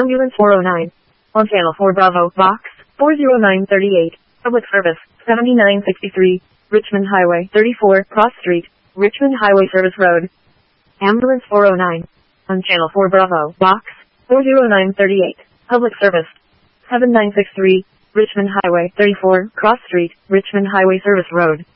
Ambulance 409. On Channel 4 Bravo, Box 40938. Public Service 7963. Richmond Highway 34, Cross Street, Richmond Highway Service Road. Ambulance 409. On Channel 4 Bravo, Box 40938. Public Service 7963. Richmond Highway 34, Cross Street, Richmond Highway Service Road.